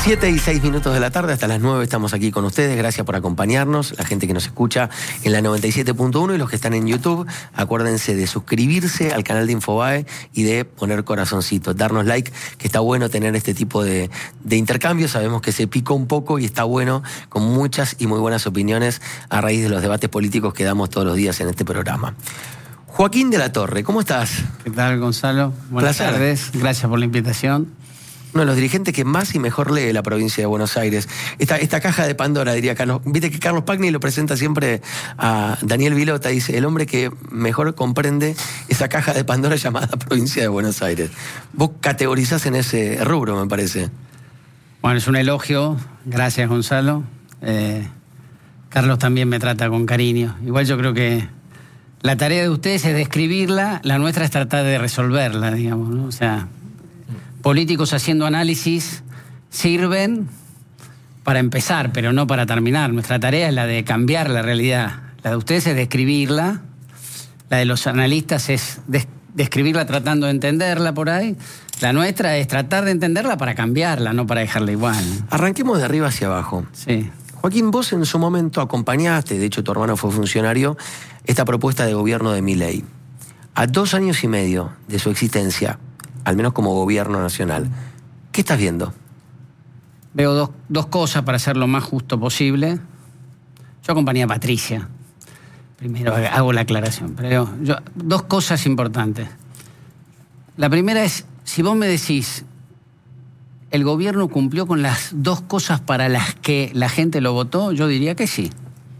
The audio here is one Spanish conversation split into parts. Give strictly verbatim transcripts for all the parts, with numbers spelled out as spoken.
siete y seis minutos de la tarde, hasta las nueve estamos aquí con ustedes. Gracias por acompañarnos, la gente que nos escucha en la noventa y siete punto uno y los que están en YouTube. Acuérdense de suscribirse al canal de Infobae y de poner corazoncito, darnos like, que está bueno tener este tipo de, de intercambios. Sabemos que se picó un poco y está bueno, con muchas y muy buenas opiniones a raíz de los debates políticos que damos todos los días en este programa. Joaquín de la Torre, ¿cómo estás? ¿Qué tal, Gonzalo? Buenas Placer. tardes, gracias por la invitación. Uno de los dirigentes que más y mejor lee la provincia de Buenos Aires. Esta, esta caja de Pandora, diría Carlos. Viste que Carlos Pagni lo presenta siempre a Daniel Vilota, dice, el hombre que mejor comprende esa caja de Pandora llamada provincia de Buenos Aires. Vos categorizás en ese rubro, me parece. Bueno, es un elogio, gracias, Gonzalo. Eh, Carlos también me trata con cariño. Igual yo creo que la tarea de ustedes es describirla, la nuestra es tratar de resolverla, digamos, ¿no? O sea, políticos haciendo análisis sirven para empezar, pero no para terminar. Nuestra tarea es la de cambiar la realidad. La de ustedes es describirla, la de los analistas es des- describirla tratando de entenderla por ahí. La nuestra es tratar de entenderla para cambiarla, no para dejarla igual. Arranquemos de arriba hacia abajo. Sí. Joaquín, vos en su momento acompañaste, de hecho tu hermano fue funcionario, esta propuesta de gobierno de Milei. A dos años y medio de su existencia, al menos como gobierno nacional, ¿qué estás viendo? Veo dos, dos cosas para ser lo más justo posible. Yo acompañé a Patricia. Primero hago la aclaración. Pero yo, dos cosas importantes. La primera es, si vos me decís, ¿el gobierno cumplió con las dos cosas para las que la gente lo votó? Yo diría que sí.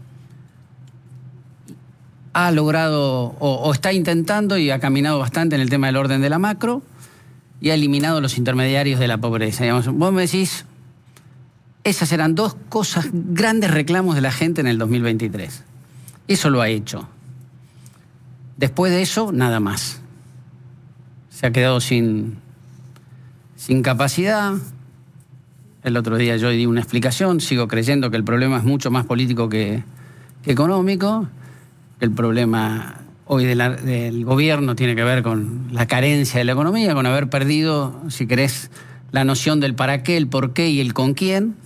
Ha logrado, o, o está intentando y ha caminado bastante en el tema del orden de la macro, y ha eliminado los intermediarios de la pobreza. Digamos, vos me decís, esas eran dos cosas, grandes reclamos de la gente en el dos mil veintitrés. Eso lo ha hecho. Después de eso, nada más. Se ha quedado sin, sin capacidad. El otro día yo di una explicación, sigo creyendo que el problema es mucho más político que, que económico, que el problema hoy de la, del gobierno tiene que ver con la carencia de la economía, con haber perdido, si querés, la noción del para qué, el por qué y el con quién.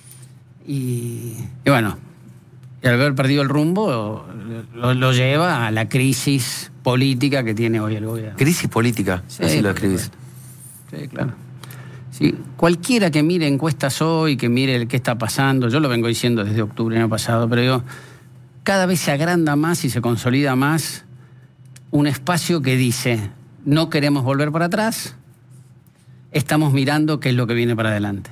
Y, y bueno, y al haber perdido el rumbo, lo, lo lleva a la crisis política que tiene hoy el gobierno. Crisis política, Sí, así lo escribís. Sí, claro. Sí, cualquiera que mire encuestas hoy, que mire qué está pasando, yo lo vengo diciendo desde octubre del año pasado, pero digo, cada vez se agranda más y se consolida más un espacio que dice, no queremos volver para atrás, estamos mirando qué es lo que viene para adelante.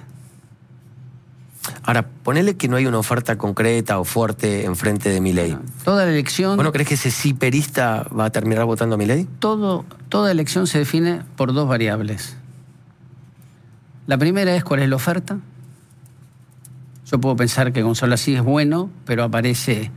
Ahora, ponele que no hay una oferta concreta o fuerte enfrente de Milei. Toda la elección, ¿Vos no crees que ese sí perista va a terminar votando a Milei? todo, toda elección se define por dos variables. La primera es cuál es la oferta. Yo puedo pensar que Gonzalo Asís es bueno, pero aparece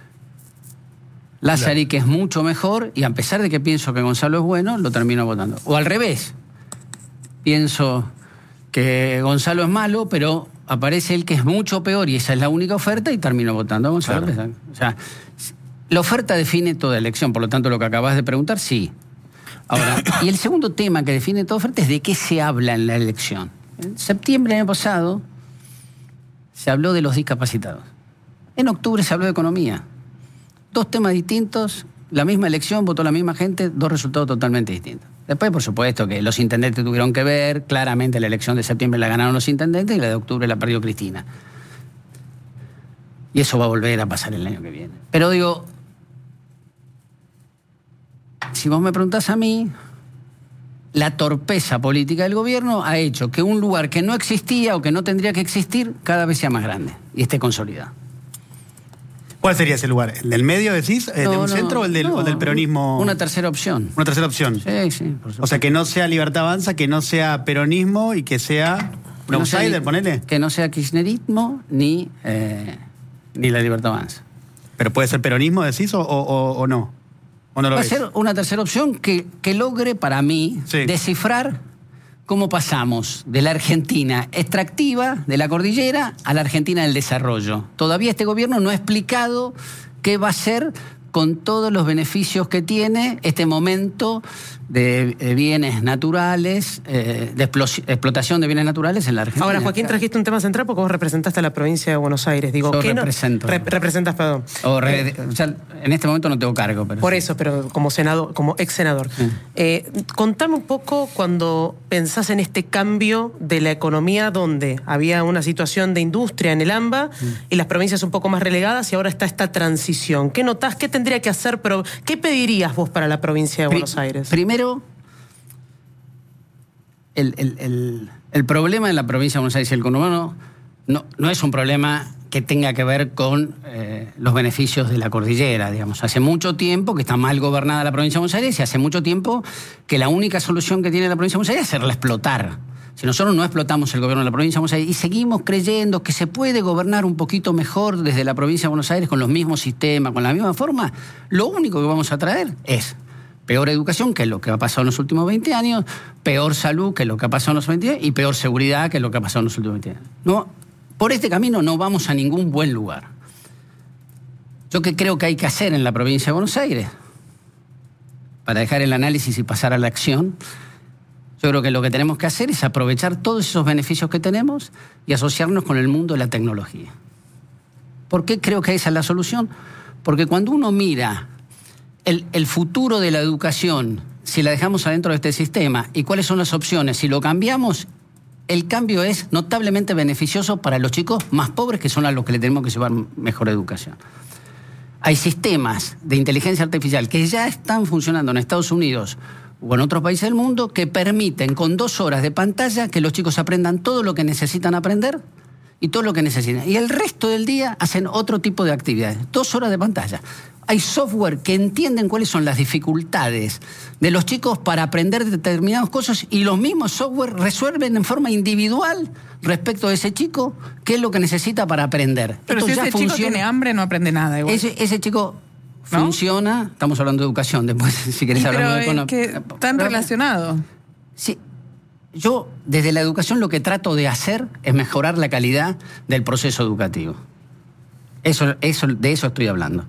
Lázari, que es mucho mejor, y a pesar de que pienso que Gonzalo es bueno, lo termino votando. O al revés, pienso que Gonzalo es malo, pero aparece él que es mucho peor y esa es la única oferta y termino votando a Gonzalo. Claro. O sea, la oferta define toda elección, por lo tanto lo que acabas de preguntar, sí. Ahora, y el segundo tema que define toda oferta es de qué se habla en la elección. En septiembre del año pasado se habló de los discapacitados. En octubre se habló de economía. Dos temas distintos, la misma elección, votó la misma gente, dos resultados totalmente distintos. Después, por supuesto, que los intendentes tuvieron que ver, claramente la elección de septiembre la ganaron los intendentes y la de octubre la perdió Cristina. Y eso va a volver a pasar el año que viene. Pero digo, si vos me preguntás a mí, la torpeza política del gobierno ha hecho que un lugar que no existía o que no tendría que existir cada vez sea más grande y esté consolidado. ¿Cuál sería ese lugar? ¿El del medio, decís? ¿El No, de un no, centro o el del, no, o del peronismo? Una tercera opción. Una tercera opción. Sí, sí, por supuesto. O sea, que no sea Libertad Avanza, que no sea peronismo y que sea un Que no sea outsider, ni- ponele. Que no sea kirchnerismo ni, eh, ni la Libertad Avanza. ¿Pero puede ser peronismo, decís, o, o, o no? ¿O no lo Va a ves? ser una tercera opción que, que logre, para mí, Sí. descifrar cómo pasamos de la Argentina extractiva, de la cordillera, a la Argentina del desarrollo. Todavía este gobierno no ha explicado qué va a hacer con todos los beneficios que tiene este momento de, de bienes naturales, eh, de explotación de bienes naturales en la Argentina. Ahora, Joaquín, trajiste un tema central porque vos representaste a la provincia de Buenos Aires. Digo, Yo ¿qué represento. No? Re representas, perdón. O re o sea, en este momento no tengo cargo. Pero Por sí. eso, pero como senador, como ex senador. Sí. Eh, contame un poco cuando pensás en este cambio de la economía donde había una situación de industria en el AMBA sí. y las provincias un poco más relegadas y ahora está esta transición. ¿Qué notás? ¿Qué tendría que hacer? Pero, ¿qué pedirías vos para la provincia de Pri Buenos Aires? Primero, el, el, el, el problema en la provincia de Buenos Aires y el conurbano no, no es un problema que tenga que ver con eh, los beneficios de la cordillera, digamos. Hace mucho tiempo que está mal gobernada la provincia de Buenos Aires y hace mucho tiempo que la única solución que tiene la provincia de Buenos Aires es hacerla explotar. Si nosotros no explotamos el gobierno de la provincia de Buenos Aires y seguimos creyendo que se puede gobernar un poquito mejor desde la provincia de Buenos Aires con los mismos sistemas, con la misma forma, lo único que vamos a traer es peor educación, que es lo que ha pasado en los últimos veinte años, peor salud, que es lo que ha pasado en los veinte años, y peor seguridad, que es lo que ha pasado en los últimos veinte años. No, por este camino no vamos a ningún buen lugar. Yo qué creo que hay que hacer en la provincia de Buenos Aires, para dejar el análisis y pasar a la acción, yo creo que lo que tenemos que hacer es aprovechar todos esos beneficios que tenemos y asociarnos con el mundo de la tecnología. ¿Por qué creo que esa es la solución? Porque cuando uno mira el, el futuro de la educación, si la dejamos adentro de este sistema, y cuáles son las opciones, si lo cambiamos, el cambio es notablemente beneficioso para los chicos más pobres, que son a los que le tenemos que llevar mejor educación. Hay sistemas de inteligencia artificial que ya están funcionando en Estados Unidos o en otros países del mundo que permiten con dos horas de pantalla que los chicos aprendan todo lo que necesitan aprender y todo lo que necesitan. Y el resto del día hacen otro tipo de actividades. Dos horas de pantalla. Hay software que entienden cuáles son las dificultades de los chicos para aprender determinadas cosas y los mismos software resuelven en forma individual respecto de ese chico qué es lo que necesita para aprender. Pero Esto si ya ese funciona. chico tiene hambre, no aprende nada igual. Ese, ese chico... ¿No? Funciona, estamos hablando de educación, después si querés hablar de economía. Pero es que están relacionados. Sí, yo desde la educación lo que trato de hacer es mejorar la calidad del proceso educativo. Eso, eso, de eso estoy hablando.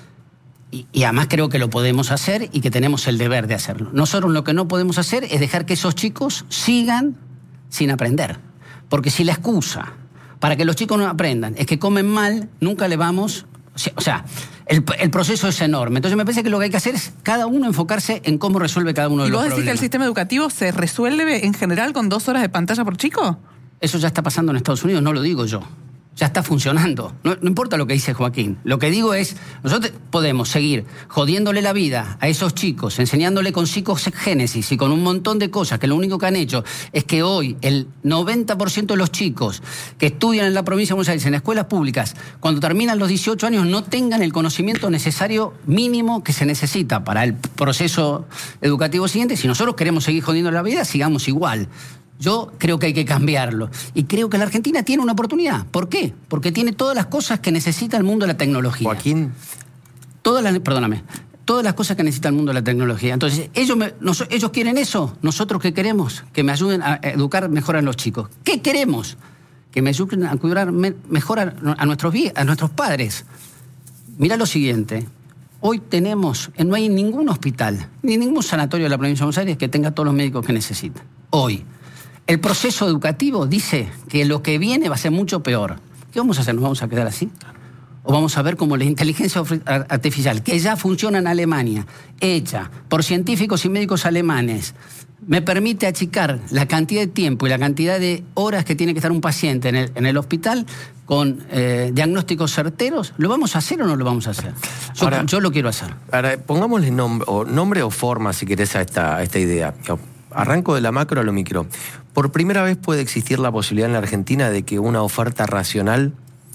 Y, y además creo que lo podemos hacer y que tenemos el deber de hacerlo. Nosotros lo que no podemos hacer es dejar que esos chicos sigan sin aprender. Porque si la excusa para que los chicos no aprendan es que comen mal, nunca le vamos... O sea, el, el proceso es enorme. Entonces me parece que lo que hay que hacer es cada uno enfocarse en cómo resuelve cada uno de los problemas. ¿Y vos decís que el sistema educativo se resuelve en general con dos horas de pantalla por chico? Eso ya está pasando en Estados Unidos, no lo digo yo. Ya está funcionando. No, no importa lo que dice Joaquín. Lo que digo es, nosotros podemos seguir jodiéndole la vida a esos chicos, enseñándole con psicogénesis y con un montón de cosas que lo único que han hecho es que hoy el noventa por ciento de los chicos que estudian en la provincia de Buenos Aires en escuelas públicas, cuando terminan los dieciocho años, no tengan el conocimiento necesario mínimo que se necesita para el proceso educativo siguiente. Si nosotros queremos seguir jodiendo la vida, sigamos igual. Yo creo que hay que cambiarlo. Y creo que la Argentina tiene una oportunidad. ¿Por qué? Porque tiene todas las cosas que necesita el mundo de la tecnología. Joaquín. Todas las, perdóname. Todas las cosas que necesita el mundo de la tecnología. Entonces, ellos, me, nos, ellos quieren eso. ¿Nosotros qué queremos? Que me ayuden a educar mejor a los chicos. ¿Qué queremos? Que me ayuden a cuidar me, mejor a, a, nuestros, a nuestros padres. Mirá lo siguiente. Hoy tenemos, no hay ningún hospital, ni ningún sanatorio de la provincia de Buenos Aires que tenga todos los médicos que necesita. Hoy. El proceso educativo dice que lo que viene va a ser mucho peor. ¿Qué vamos a hacer? ¿Nos vamos a quedar así? ¿O vamos a ver cómo la inteligencia artificial, que ya funciona en Alemania, hecha por científicos y médicos alemanes, me permite achicar la cantidad de tiempo y la cantidad de horas que tiene que estar un paciente en el, en el hospital con eh, diagnósticos certeros? ¿Lo vamos a hacer o no lo vamos a hacer? Yo, ahora, yo lo quiero hacer. Ahora, pongámosle nombre o, nombre o forma, si querés, a esta, a esta idea. Arranco de la macro a lo micro. Por primera vez puede existir la posibilidad en la Argentina de que una oferta racional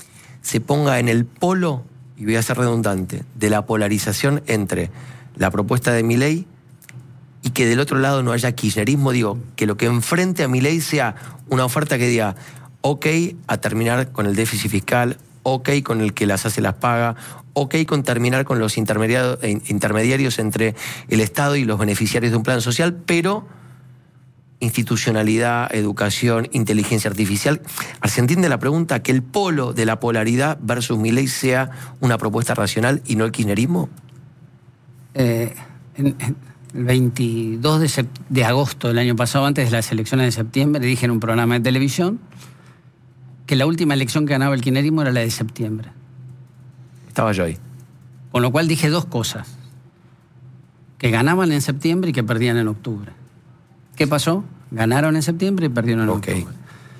se ponga en el polo, y voy a ser redundante, de la polarización entre la propuesta de Milei y que del otro lado no haya kirchnerismo. Digo, que lo que enfrente a Milei sea una oferta que diga ok a terminar con el déficit fiscal, ok con el que las hace las paga, ok con terminar con los intermediarios, intermediarios entre el Estado y los beneficiarios de un plan social, pero institucionalidad, educación, inteligencia artificial. ¿Se entiende la pregunta? ¿Que el polo de la polaridad versus Milei sea una propuesta racional y no el kirchnerismo? Eh, en, en, el veintidós de, sep- de agosto del año pasado, antes de las elecciones de septiembre, dije en un programa de televisión que la última elección que ganaba el kirchnerismo era la de septiembre. Estaba yo ahí. Con lo cual dije dos cosas. Que ganaban en septiembre y que perdían en octubre. ¿Qué pasó? Ganaron en septiembre y perdieron en Ok. octubre.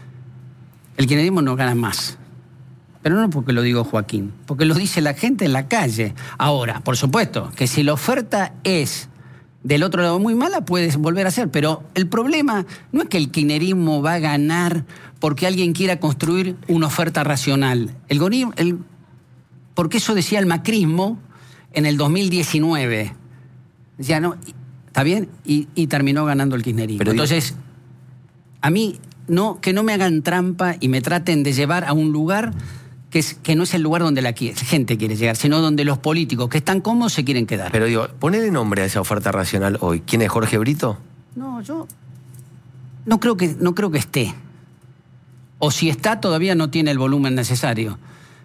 El kirchnerismo no gana más. Pero no porque lo digo Joaquín, porque lo dice la gente en la calle. Ahora, por supuesto, que si la oferta es del otro lado muy mala, puedes volver a hacer. Pero el problema no es que el kirchnerismo va a ganar porque alguien quiera construir una oferta racional. El, goni- el, porque eso decía el macrismo en el dos mil diecinueve. Decía, no, está bien, y, y terminó ganando el kirchnerismo. Pero Entonces, a mí, no, que no me hagan trampa y me traten de llevar a un lugar que, es, que no es el lugar donde la qui- gente quiere llegar, sino donde los políticos que están cómodos se quieren quedar. Pero digo, ponele nombre a esa oferta racional hoy. ¿Quién es Jorge Brito? No, yo no creo que, no creo que esté. O si está, todavía no tiene el volumen necesario.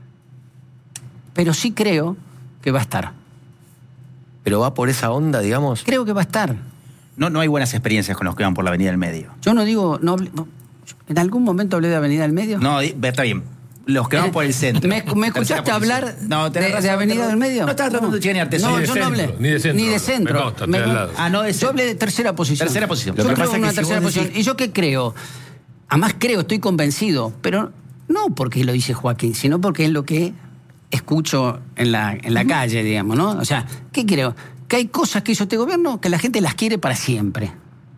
Pero sí creo que va a estar. Pero va por esa onda, digamos. Creo que va a estar. No, no hay buenas experiencias con los que van por la Avenida del Medio. Yo no digo... No, hablé- no, ¿en algún momento hablé de Avenida del Medio? No, di- está bien. Los que van Eh, por el centro. ¿Me, me Tercera escuchaste posición. hablar No, tenés de, razón, de Avenida tenés del razón. Medio? No estaba tratando de llegar ni No, artesano. yo Ni de no hablé. centro, ni de centro Ni de hablo. centro. Me consta, estoy al lado. Ah, no, de Yo centro. hablé de tercera posición. Tercera posición. Yo Lo que creo pasa en es una que si tercera vos posición. decís- ¿Y yo qué creo? Además creo, estoy convencido, pero no porque lo dice Joaquín, sino porque es lo que escucho en la, en la calle, digamos, ¿no? O sea, ¿qué creo? Que hay cosas que hizo este gobierno que la gente las quiere para siempre.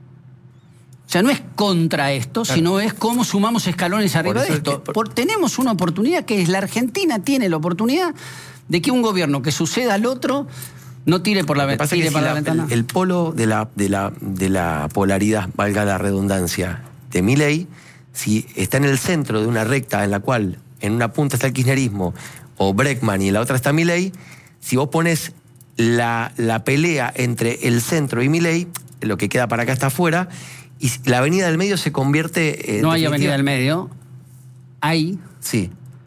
O sea, no es contra esto, sino es cómo sumamos escalones arriba eso de es esto. que- Por- tenemos una oportunidad que es la Argentina tiene la oportunidad de que un gobierno que suceda al otro no tire por la, Lo que ve- pasa es tire que si para la, la- ventana. el, el polo de la, de, la, de la polaridad, valga la redundancia, de Milei, si está en el centro de una recta en la cual en una punta está el kirchnerismo o Bregman y en la otra está Milei, si vos pones la, la pelea entre el centro y Milei, lo que queda para acá está afuera, y la Avenida del Medio se convierte... eh, no hay definitiva- Avenida del Medio. Hay. Sí.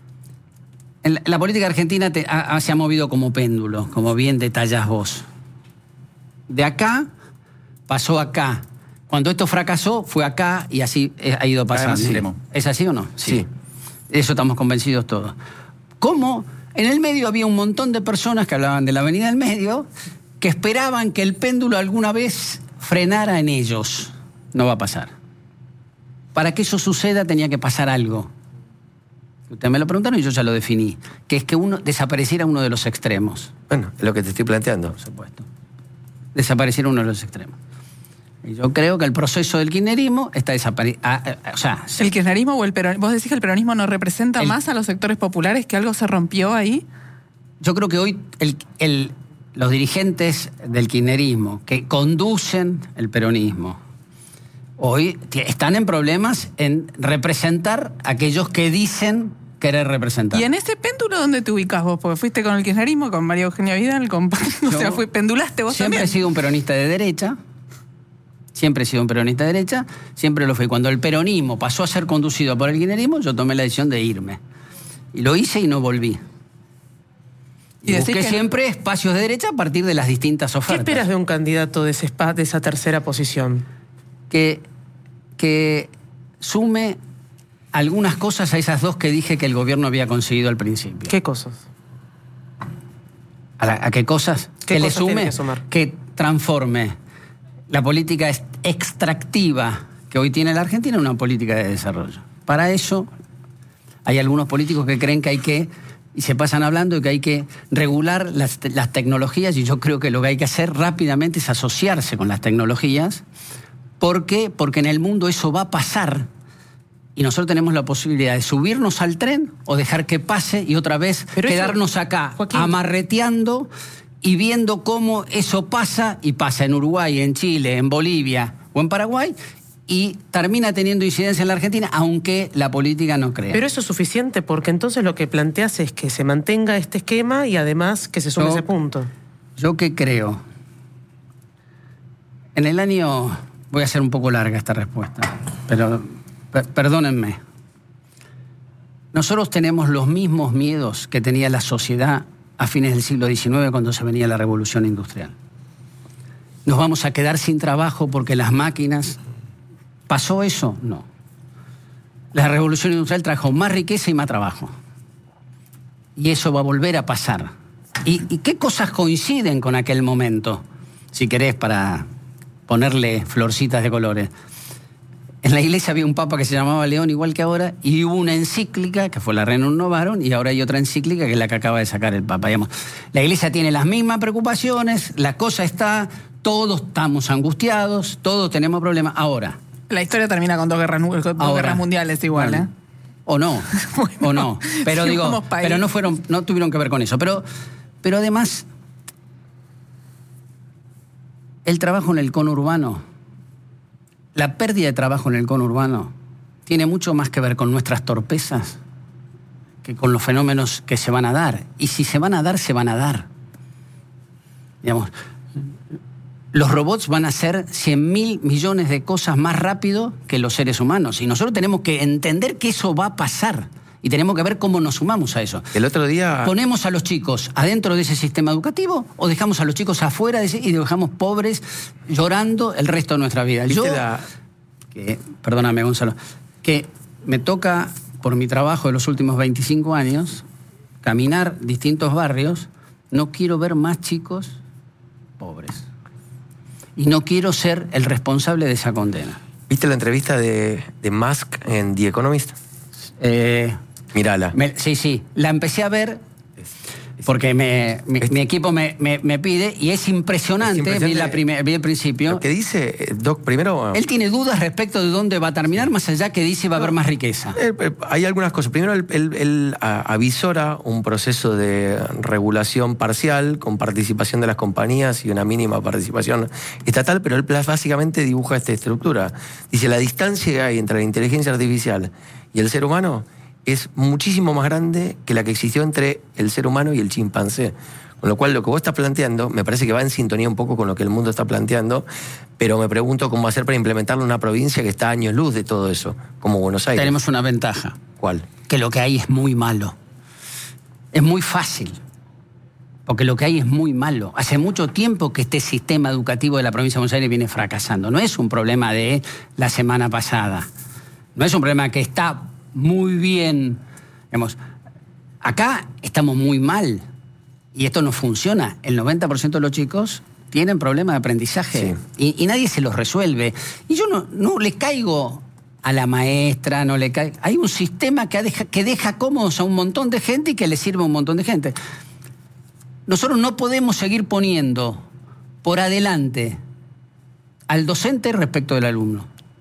En la, la política argentina te- ha- ha- se ha movido como péndulo, como bien detallás vos. De acá pasó acá. Cuando esto fracasó, fue acá y así eh, ha ido pasando. Además, extremo. ¿Es así o no? Sí. De eso estamos convencidos todos. ¿Cómo? En el medio había un montón de personas que hablaban de la Avenida del Medio que esperaban que el péndulo alguna vez frenara en ellos. No va a pasar. Para que eso suceda tenía que pasar algo. Ustedes me lo preguntaron y yo ya lo definí. Que es que uno desapareciera uno de los extremos, Bueno, es lo que te estoy planteando. por supuesto. Desapareciera uno de los extremos. Y yo creo que el proceso del kirchnerismo está desapareciendo. O sea, se- ¿El kirchnerismo o el peronismo? ¿Vos decís que el peronismo no representa El- más a los sectores populares, que algo se rompió ahí? yo creo que hoy el- el- los dirigentes del kirchnerismo que conducen el peronismo hoy t- están en problemas en representar a aquellos que dicen querer representar. ¿Y en ese péndulo dónde te ubicás vos? Porque fuiste con el kirchnerismo, con María Eugenia Vidal, con... o sea, fui, pendulaste vos Siempre he también. sido un peronista de derecha. Siempre he sido un peronista de derecha. Siempre lo fui. Cuando el peronismo pasó a ser conducido por el kirchnerismo, yo tomé la decisión de irme. Y lo hice y no volví. Y Y decís busqué que- siempre espacios de derecha a partir de las distintas ¿Qué ofertas. esperas de un candidato de, ese spa- de esa tercera posición? Que, que sume algunas cosas a esas dos que dije que el gobierno había conseguido al principio. ¿Qué cosas? ¿A, la- a qué cosas? ¿Qué que le cosas tiene sume, que sumar? que transforme la política est- extractiva que hoy tiene la Argentina en una política de desarrollo. Para eso hay algunos políticos que creen que hay que, y se pasan hablando de que hay que regular las, te- las tecnologías, y yo creo que lo que hay que hacer rápidamente es asociarse con las tecnologías. ¿Por qué? Porque en el mundo eso va a pasar. Y nosotros tenemos la posibilidad de subirnos al tren o dejar que pase y otra vez Pero eso, quedarnos acá Joaquín. amarreteando y viendo cómo eso pasa, y pasa en Uruguay, en Chile, en Bolivia o en Paraguay, y termina teniendo incidencia en la Argentina, aunque la política no crea. Pero eso es suficiente, porque entonces lo que planteas es que se mantenga este esquema y además que se sume Yo- ese punto. ¿Yo qué creo? En el año... Voy a hacer un poco larga esta respuesta, pero per- perdónenme. Nosotros tenemos los mismos miedos que tenía la sociedad a fines del siglo diecinueve cuando se venía la revolución industrial. nos vamos a quedar sin trabajo porque las máquinas... ¿Pasó eso? No. La revolución industrial trajo más riqueza y más trabajo. Y eso va a volver a pasar. ¿Y, y qué cosas coinciden con aquel momento? Si querés, para ponerle florcitas de colores. En la iglesia había un papa que se llamaba León, igual que ahora, y hubo una encíclica, que fue la Rerum Novarum, y ahora hay otra encíclica, que es la que acaba de sacar el papa. Digamos, la iglesia tiene las mismas preocupaciones, la cosa está, todos estamos angustiados, todos tenemos problemas. Ahora... La historia termina con dos guerras, con dos ahora, guerras mundiales igual, bueno, ¿eh? O no, bueno, o no. Pero si digo, pero no fueron, no tuvieron que ver con eso. Pero, pero además, el trabajo en el conurbano, la pérdida de trabajo en el conurbano, tiene mucho más que ver con nuestras torpezas que con los fenómenos que se van a dar. Y si se van a dar, se van a dar. Digamos, los robots van a hacer cien mil millones de cosas más rápido que los seres humanos. Y nosotros tenemos que entender que eso va a pasar. Y tenemos que ver cómo nos sumamos a eso. El otro día... ¿Ponemos a los chicos adentro de ese sistema educativo o dejamos a los chicos afuera de ese, y dejamos pobres llorando el resto de nuestra vida? Yo, la... que, perdóname, Gonzalo, que me toca, por mi trabajo de los últimos veinticinco años, caminar distintos barrios, no quiero ver más chicos pobres. Y no quiero ser el responsable de esa condena. ¿Viste la entrevista de, de Musk en The Economist? Eh, Mírala. Me, sí, sí. La empecé a ver porque me, mi, mi equipo me, me, me pide y es impresionante. Es impresionante. Vi, la primer, vi el principio. Lo que dice, Doc, primero... Él tiene dudas respecto de dónde va a terminar, más allá que dice va a haber más riqueza. Eh, eh, hay algunas cosas. Primero, él, él, él avisora un proceso de regulación parcial con participación de las compañías y una mínima participación estatal, pero él básicamente dibuja esta estructura. Dice, la distancia que hay entre la inteligencia artificial y el ser humano es muchísimo más grande que la que existió entre el ser humano y el chimpancé. Con lo cual, lo que vos estás planteando, me parece que va en sintonía un poco con lo que el mundo está planteando, pero me pregunto cómo hacer para implementarlo en una provincia que está a años luz de todo eso, como Buenos Aires. Tenemos una ventaja. ¿Cuál? Que lo que hay es muy malo. Es muy fácil. Porque lo que hay es muy malo. Hace mucho tiempo que este sistema educativo de la provincia de Buenos Aires viene fracasando. No es un problema de la semana pasada. No es un problema que está muy bien. Digamos, acá estamos muy mal. Y esto no funciona. El noventa por ciento de los chicos tienen problemas de aprendizaje. Sí. Y, y nadie se los resuelve. Y yo no, no le caigo a la maestra, no le caigo. Hay un sistema que deja, que deja cómodos a un montón de gente y que le sirve a un montón de gente. Nosotros no podemos seguir poniendo por adelante al docente respecto del alumno.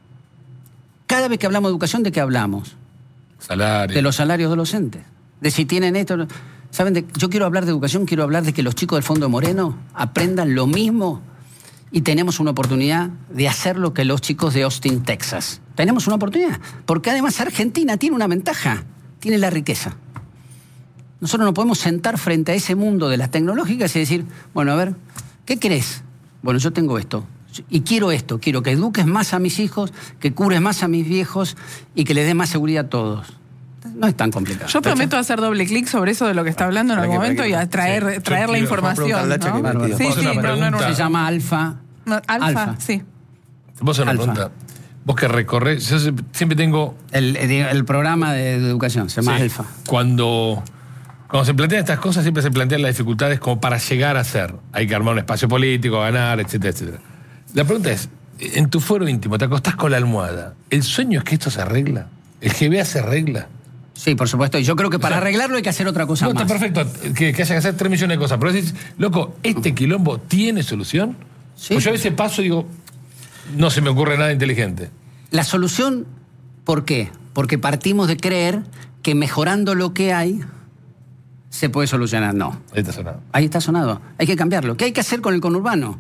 Cada vez que hablamos de educación, ¿de qué hablamos? Salario. De los salarios de los docentes. De si tienen esto. ¿Saben? De, yo quiero hablar de educación, quiero hablar de que los chicos del Fondo Moreno aprendan lo mismo y tenemos una oportunidad de hacer lo que los chicos de Austin, Texas. Tenemos una oportunidad. Porque además Argentina tiene una ventaja. Tiene la riqueza. Nosotros nos podemos sentar frente a ese mundo de las tecnológicas y decir, bueno, a ver, ¿qué querés? Bueno, yo tengo esto. Y quiero esto, quiero que eduques más a mis hijos, que cures más a mis viejos y que les des más seguridad a todos. No es tan complicado. Yo prometo hacer doble clic sobre eso de lo que está hablando en algún momento y a traer, sí. traer la información. ¿No? Sí, sí, no, no, no, se llama Alfa. No, alfa, alfa, sí. Vos una Alfa. pregunta. Vos que recorres, yo siempre tengo... El, el, el programa de, de educación se llama sí, Alfa. Cuando... Cuando se plantean estas cosas, siempre se plantean las dificultades como para llegar a ser. Hay que armar un espacio político, ganar, etcétera, etcétera. La pregunta es, en tu fuero íntimo, te acostás con la almohada, ¿el sueño es que esto se arregla? ¿El G B A se arregla? Sí, por supuesto. Y yo creo que para o sea, arreglarlo hay que hacer otra cosa no, más. Está perfecto, que, que haya que hacer tres millones de cosas. Pero decís, loco, ¿este quilombo tiene solución? Sí. Pues yo a veces paso y digo, no se me ocurre nada inteligente. La solución, ¿por qué? Porque partimos de creer que mejorando lo que hay se puede solucionar. No. Ahí está sonado. Ahí está sonado. Hay que cambiarlo. ¿Qué hay que hacer con el conurbano?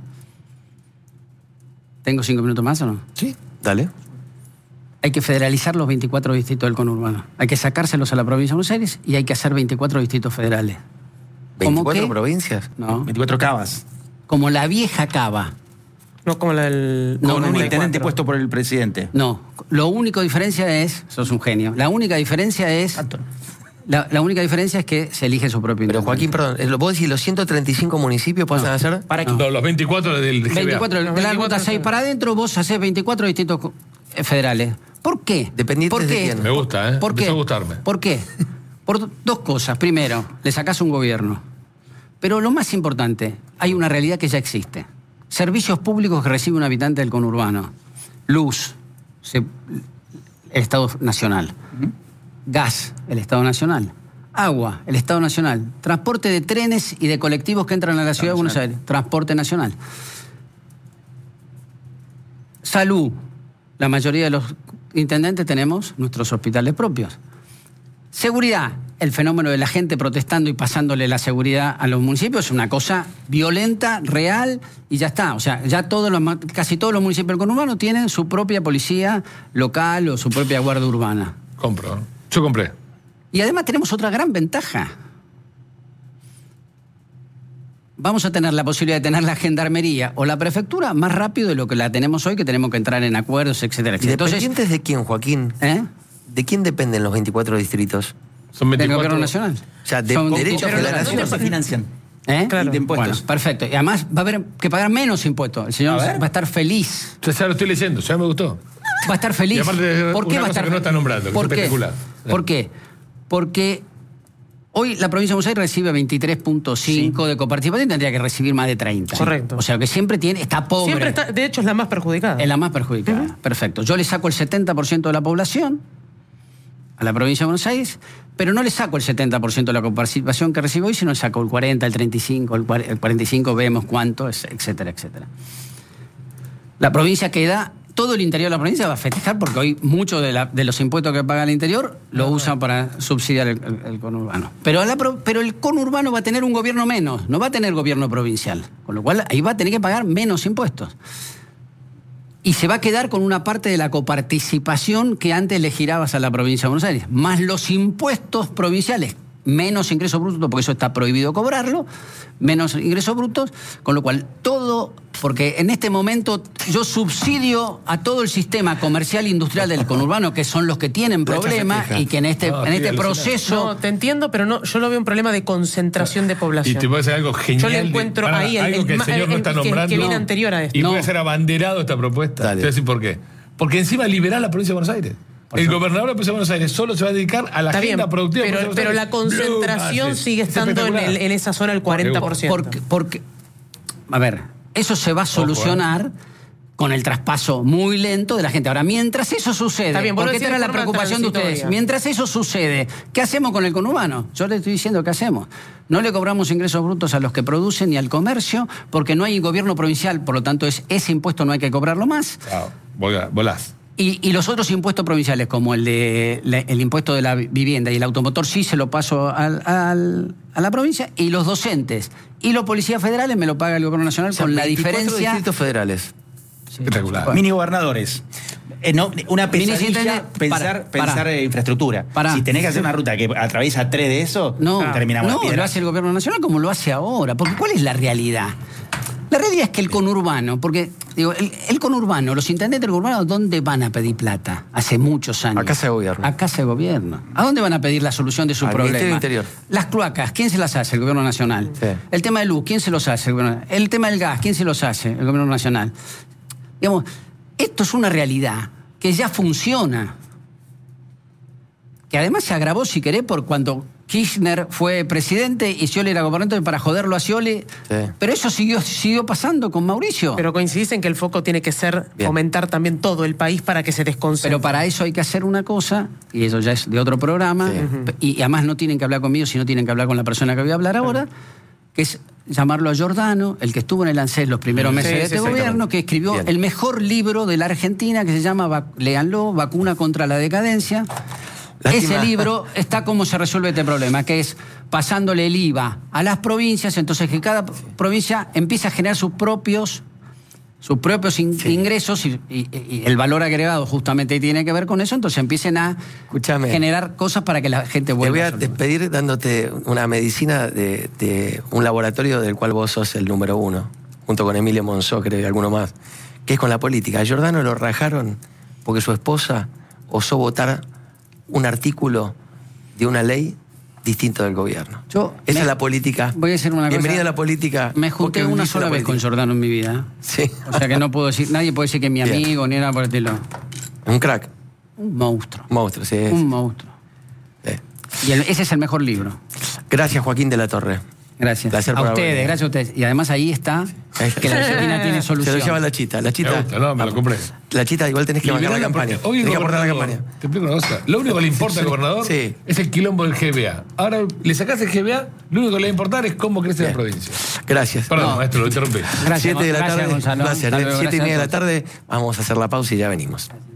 ¿Tengo cinco minutos más o no? Sí, dale. Hay que federalizar los veinticuatro distritos del conurbano. Hay que sacárselos a la provincia de Buenos Aires y hay que hacer veinticuatro distritos federales. ¿veinticuatro provincias? No. veinticuatro cavas. Como la vieja cava. No como la del... No, Con no, un no, intendente cuatro. puesto por el presidente. No. Lo único diferencia es... Sos un genio. La única diferencia es... La, la única diferencia es que se elige su propio Pero intendente. Joaquín, perdón, eh, ¿vos decís los ciento treinta y cinco municipios pasan a ser? ¿Para qué? No, los veinticuatro del G B A. veinticuatro, de la ruta seis para adentro, vos hacés veinticuatro distritos co- eh, federales. ¿Por qué? Dependientes ¿Por de qué? quién. Me gusta, ¿eh? ¿Por Empezó qué? a gustarme. ¿Por qué? Por dos cosas. Primero, le sacás un gobierno. Pero lo más importante, hay una realidad que ya existe. Servicios públicos que recibe un habitante del conurbano. Luz, se- el Estado Nacional. Gas, el Estado Nacional. Agua, el Estado Nacional. Transporte de trenes y de colectivos que entran a la ciudad de Buenos Aires. Transporte nacional. Salud. La mayoría de los intendentes tenemos nuestros hospitales propios. Seguridad. El fenómeno de la gente protestando y pasándole la seguridad a los municipios es una cosa violenta, real, y ya está. O sea, ya todos los, ma- casi todos los municipios del conurbano tienen su propia policía local o su propia guardia urbana. Compro. Yo compré. Y además tenemos otra gran ventaja. Vamos a tener la posibilidad de tener la gendarmería o la prefectura más rápido de lo que la tenemos hoy, que tenemos que entrar en acuerdos, etcétera, ¿Y etcétera. Entonces, dependientes de quién, Joaquín? ¿eh? ¿De quién dependen los veinticuatro distritos? Son Del veinticuatro. gobierno nacional. O sea, de Son derechos pero de la no- nación. ¿Dónde se financian? ¿Eh? Claro. De impuestos. Bueno, perfecto. Y además va a haber que pagar menos impuestos. El señor A ver. va a estar feliz. Yo ya lo estoy leyendo, ya me gustó. Va a estar feliz. Y aparte, ¿Por qué una va a cosa estar que no está feliz? nombrando, que ¿Por es qué? espectacular. ¿Por qué? Porque hoy la provincia de Buenos Aires recibe veintitrés punto cinco de coparticipación y tendría que recibir más de treinta. Correcto. O sea que siempre tiene, está pobre. Siempre está, de hecho, es la más perjudicada. Es la más perjudicada. Perfecto. Yo le saco el setenta por ciento de la población a la provincia de Buenos Aires, pero no le saco el setenta por ciento de la coparticipación que recibo hoy, sino le saco el cuarenta, el treinta y cinco, el cuarenta, el cuarenta y cinco, vemos cuánto, es, etcétera, etcétera. La provincia queda, todo el interior de la provincia va a festejar porque hoy muchos de, la- de los impuestos que paga el interior lo usan para subsidiar el, el- el conurbano. Pero, a la pro- pero el conurbano va a tener un gobierno menos, no va a tener gobierno provincial, con lo cual ahí va a tener que pagar menos impuestos. Y se va a quedar con una parte de la coparticipación que antes le girabas a la provincia de Buenos Aires, más los impuestos provinciales, menos ingresos brutos, porque eso está prohibido cobrarlo, menos ingresos brutos, con lo cual todo, porque en este momento yo subsidio a todo el sistema comercial e industrial del conurbano, que son los que tienen problemas y que en este, No, en estoy este alucinado. proceso... No, te entiendo, pero no, yo lo veo un problema de concentración de Y población. te puede ser algo genial. Yo le de- encuentro para- ahí el- algo el que el ma- señor no el- está que- que nombrando. viene anterior a esto. Y No. puede ser abanderado esta propuesta. Dale. Te voy a decir por qué. Porque encima libera la provincia de Buenos Aires. El gobernador de la provincia de Buenos Aires solo se va a dedicar a la Está agenda bien, productiva. de pero, Buenos pero Aires. la concentración Blum, sigue es estando en, espectacular. el- en esa zona el cuarenta por ciento. Porque, porque, a ver, eso se va a solucionar con el traspaso muy lento de la gente. Ahora, mientras eso sucede, Está bien, vos lo porque decís esta era de la forma preocupación de ustedes, transitoria. mientras eso sucede, ¿qué hacemos con el conurbano? Yo le estoy diciendo qué hacemos. No le cobramos ingresos brutos a los que producen ni al comercio, porque no hay gobierno provincial, por lo tanto es, ese impuesto no hay que cobrarlo más. Chao, volá- volás. Y, y los otros impuestos provinciales, como el de la- el impuesto de la vivienda y el automotor, sí se lo paso al- al- a la provincia, y los docentes y los policías federales me lo paga el gobierno nacional, O sea, con la veinticuatro diferencia... distritos federales. Espectacular. Mini gobernadores. Eh, no, una Mini pesadilla intendente- pensar, para, pensar para. en infraestructura. Para. Si tenés que hacer una ruta que atraviesa tres de eso, No, terminamos no la piedra. lo hace el gobierno nacional como lo hace ahora. Porque ¿cuál es la realidad? La realidad es que el conurbano, porque digo, el, el conurbano, los intendentes del conurbano, ¿dónde van a pedir plata? Hace muchos años. A Casa de Gobierno. A Casa de Gobierno. ¿A dónde van a pedir la solución de su Al problema? Ministerio del Interior. Las cloacas, ¿quién se las hace? El gobierno nacional. Sí. El tema de luz, ¿quién se los hace? El, gobierno- el tema del gas, ¿quién se los hace? El gobierno nacional. Digamos, esto es una realidad que ya funciona. Que además se agravó, si querés, por cuando Kirchner fue presidente y Scioli era gobernante para joderlo a Scioli. Sí. Pero eso siguió, siguió pasando con Mauricio. Pero coincidís en que el foco tiene que ser Bien. fomentar también todo el país para que se desconcentre. Pero para eso hay que hacer una cosa, y eso ya es de otro programa, Sí. y, y además no tienen que hablar conmigo, sino tienen que hablar con la persona que voy a hablar ahora, que es llamarlo a Giordano, el que estuvo en el ANSES los primeros Sí, meses de sí, este exactamente. gobierno, que escribió Bien. el mejor libro de la Argentina, que se llama, vac- léanlo, Vacuna contra la Decadencia. Lástima. Ese libro está cómo se resuelve este problema, que es pasándole el I V A a las provincias, entonces que cada provincia empiece a generar sus propios sus propios in- Sí. ingresos y, y- y el valor agregado justamente tiene que ver con eso, entonces empiecen a Escúchame. generar cosas para que la gente Te vuelva voy a a soltar. despedir dándote una medicina de, de un laboratorio del cual vos sos el número uno, junto con Emilio Monzó, creo, y alguno más, que es con la política. A Giordano lo rajaron porque su esposa osó votar un artículo de una ley distinto del gobierno. Yo Esa me- es la política. Voy a decir una Bienvenida cosa. a la política. Me junté porque una viviste sola la vez con política. Giordano en mi vida. Sí. O sea que no puedo decir, nadie puede decir que es mi Bien. amigo ni nada por el estilo. Un crack. Un monstruo. Monstruo, sí. Un monstruo. Sí. Y el- ese es el mejor libro. Gracias, Joaquín de la Torre. Gracias. Placer a por haber ustedes, venido. gracias a ustedes. Y además ahí está que la Argentina tiene Se solución. lo lleva la chita. La Me chita. gusta, no, me lo compré. La chita igual tenés que bancar la Liberala campaña. porque hoy el Tenés que aportar la gobernador- campaña. Te explico una cosa. Lo único que le importa al gobernador Sí. es el quilombo del G B A. Ahora le sacás el G B A, lo único que le va a importar es cómo crece la Bien. provincia. Gracias. Perdón, No. maestro, lo interrumpí. Gracias, Siete de la gracias, tarde. Gonzalo. Un placer. Hasta luego, Siete y gracias media de a la tarde. Vamos a hacer la pausa y ya venimos.